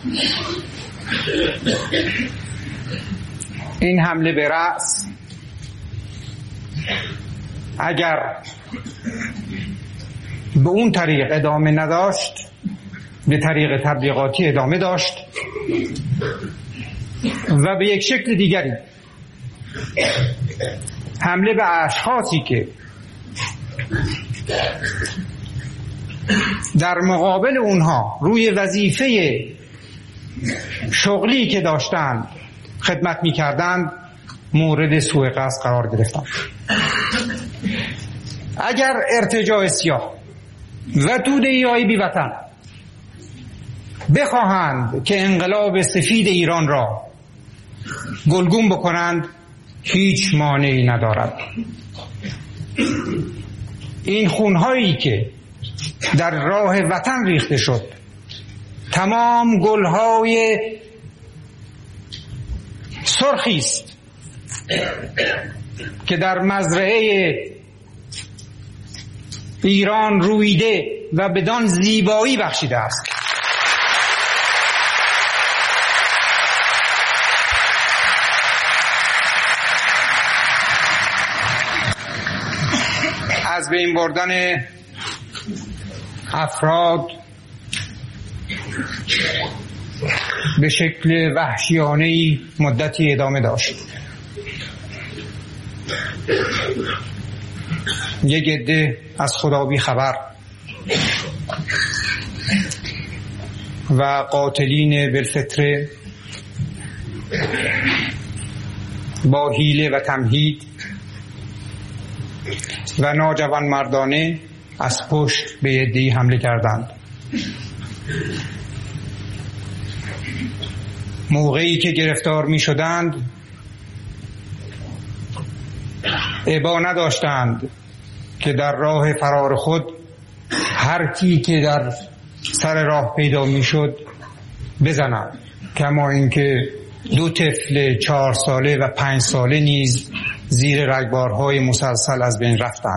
این حمله به رأس اگر به اون طریق ادامه نداشت، به طریق تبلیغاتی ادامه داشت و به یک شکل دیگری حمله به اشخاصی که در مقابل اونها روی وظیفه شغلی که داشتند خدمت می‌کردند مورد سوء قصد قرار گرفتند. اگر ارتجاع سیاه و توده‌ای بی وطن بخواهند که انقلاب سفید ایران را گلگون بکنند، هیچ مانعی ندارد. این خونهایی که در راه وطن ریخته شد، تمام گلهای سرخی است که در مزرعه ایران رویده و بدان زیبایی بخشیده است. از بین بردن افراد به شکل وحشیانه‌ای مدتی ادامه داشت. یک عده از خدا بی خبر و قاتلین بالفطره با حیله و تمهید و ناجوان مردانه از پشت به عده‌ای حمله کردند. موقعی که گرفتار می شدند ابا نداشتند که در راه فرار خود هر کی که در سر راه پیدا می شد بزنند، کما اینکه 2 طفل 4 ساله و 5 ساله نیز زیر رگبارهای مسلسل از بین رفتند.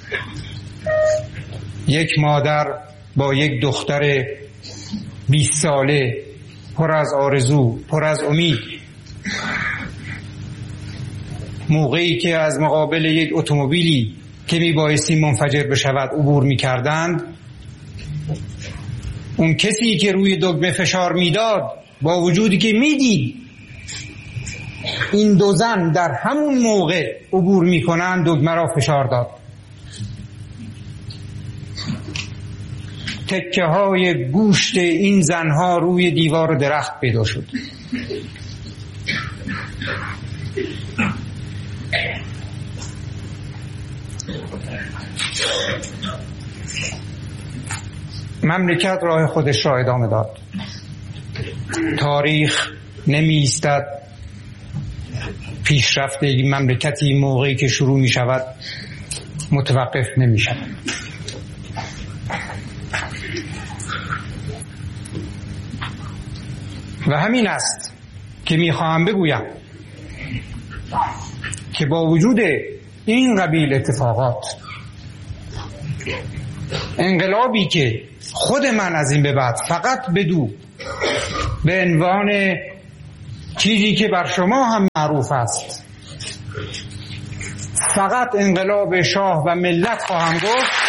یک مادر با یک دختر 20 ساله پر از آرزو، پر از امید، موقعی که از مقابل یک اتومبیلی که میبایستی منفجر بشود عبور میکردند، اون کسی که روی دکمه فشار میداد با وجودی که میدید این 2 زن در همون موقع عبور میکنند، دکمه را فشار داد. تکه های گوشت این زنها روی دیوار درخت پیدا شد. مملکت راه خودش را ادامه داد. تاریخ نمی ایستد. پیشرفت این مملکتی موقعی که شروع می شود متوقف نمی شود. و همین است که می خواهم بگویم که با وجود این قبیل اتفاقات، انقلابی که خود من از این به بعد فقط به عنوان چیزی که بر شما هم معروف است، فقط انقلاب شاه و ملت خواهم گفت،